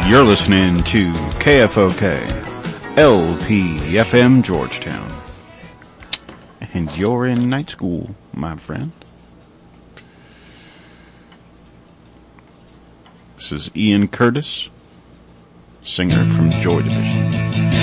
You're listening to KFOK, LPFM Georgetown. And you're in night school, my friend. This is Ian Curtis, singer from Joy Division.